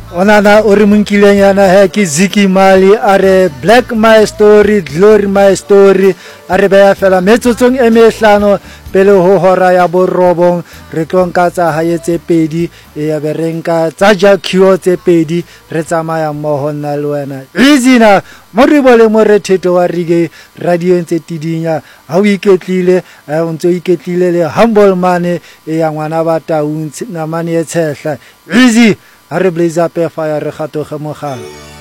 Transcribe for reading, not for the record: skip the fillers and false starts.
Onana ori munkileng yana he ki Ziki Mali are Black My Story Glory My Story are ba fela metsotsong e mehlano pele ho hora ya borobong re tlonka tsa haetse pedi e ya berenka tsa jakio tse pedi re tsamaya mmoho nna le wena izina mo re bole mo re theto wa rige radio ntse tidinya ha o iketlile o ntse o iketlile le humble mane e ya ngwana ba taung na mane e tshehla easy a re blaze up fire re gatoge mogala